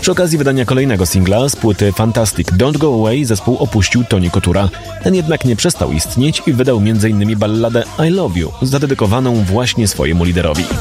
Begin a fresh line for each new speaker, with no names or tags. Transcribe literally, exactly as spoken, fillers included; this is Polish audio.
Przy okazji wydania kolejnego singla z płyty Fantastic Don't Go Away zespół opuścił Tony Coutura. Ten jednak nie przestał istnieć i wydał m.in. balladę I Love You, zadedykowaną właśnie swojemu liderowi.